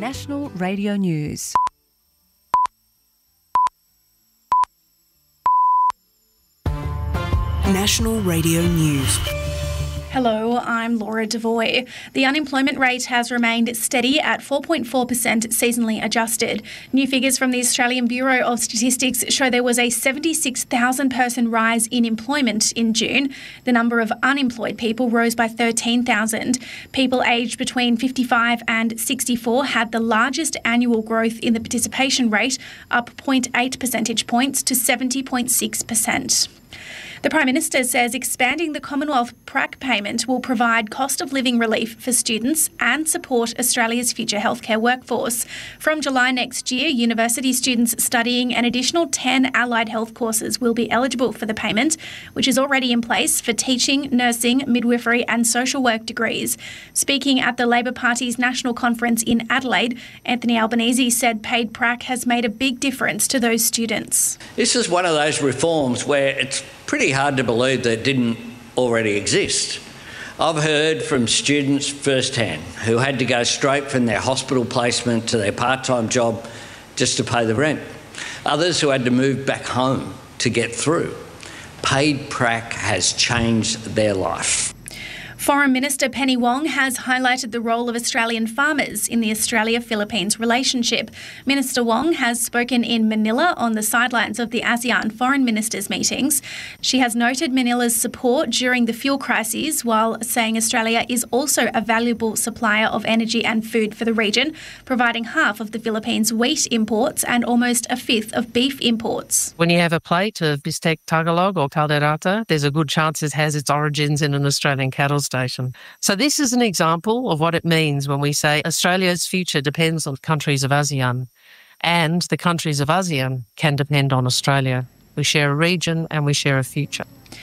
National Radio News. National Radio News. Hello, I'm Laura Devoy. The unemployment rate has remained steady at 4.4% seasonally adjusted. New figures from the Australian Bureau of Statistics show there was a 76,000 person rise in employment in June. The number of unemployed people rose by 13,000. People aged between 55 and 64 had the largest annual growth in the participation rate, up 0.8 percentage points to 70.6%. The Prime Minister says expanding the Commonwealth PRAC payment will provide cost of living relief for students and support Australia's future healthcare workforce. From July next year, university students studying an additional 10 allied health courses will be eligible for the payment, which is already in place for teaching, nursing, midwifery and social work degrees. Speaking at the Labor Party's national conference in Adelaide, Anthony Albanese said paid PRAC has made a big difference to those students. This is one of those reforms where it's pretty hard to believe that it didn't already exist. I've heard from students firsthand who had to go straight from their hospital placement to their part-time job just to pay the rent. Others who had to move back home to get through. Paid PRAC has changed their life. Foreign Minister Penny Wong has highlighted the role of Australian farmers in the Australia-Philippines relationship. Minister Wong has spoken in Manila on the sidelines of the ASEAN foreign ministers' meetings. She has noted Manila's support during the fuel crises, while saying Australia is also a valuable supplier of energy and food for the region, providing half of the Philippines' wheat imports and almost a fifth of beef imports. When you have a plate of bistec Tagalog or calderata, there's a good chance it has its origins in an Australian cattle station. So this is an example of what it means when we say Australia's future depends on countries of ASEAN, and the countries of ASEAN can depend on Australia. We share a region and we share a future.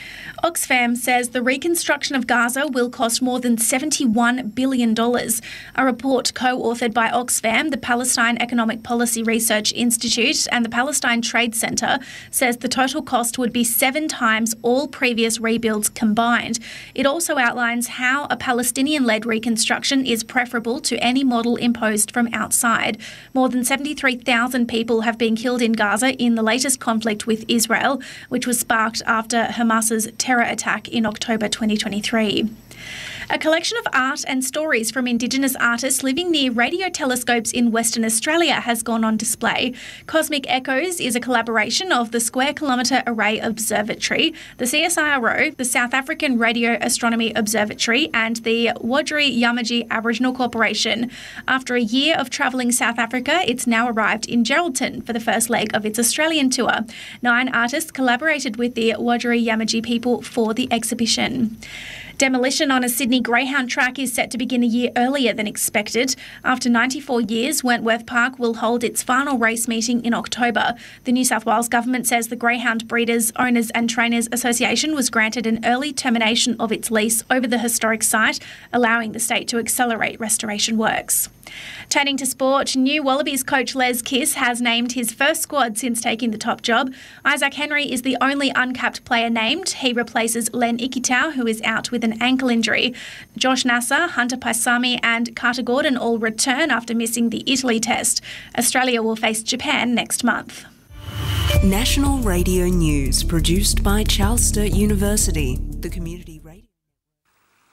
Oxfam says the reconstruction of Gaza will cost more than $71 billion. A report co-authored by Oxfam, the Palestine Economic Policy Research Institute and the Palestine Trade Centre says the total cost would be 7 times all previous rebuilds combined. It also outlines how a Palestinian-led reconstruction is preferable to any model imposed from outside. More than 73,000 people have been killed in Gaza in the latest conflict with Israel, which was sparked after Hamas's terror attack in October 2023. A collection of art and stories from Indigenous artists living near radio telescopes in Western Australia has gone on display. Cosmic Echoes is a collaboration of the Square Kilometre Array Observatory, the CSIRO, the South African Radio Astronomy Observatory and the Wadjuri Yamaji Aboriginal Corporation. After a year of travelling South Africa, it's now arrived in Geraldton for the first leg of its Australian tour. 9 artists collaborated with the Wadjuri Yamaji people for the exhibition. Demolition on a Sydney Greyhound track is set to begin a year earlier than expected. After 94 years, Wentworth Park will hold its final race meeting in October. The New South Wales Government says the Greyhound Breeders, Owners and Trainers Association was granted an early termination of its lease over the historic site, allowing the state to accelerate restoration works. Turning to sport, new Wallabies coach Les Kiss has named his first squad since taking the top job. Isaac Henry is the only uncapped player named. He replaces Len Ikitau, who is out with an ankle injury. Josh Nasser, Hunter Paisami and Carter Gordon all return after missing the Italy test. Australia will face Japan next month. National Radio News, produced by Charles Sturt University, the community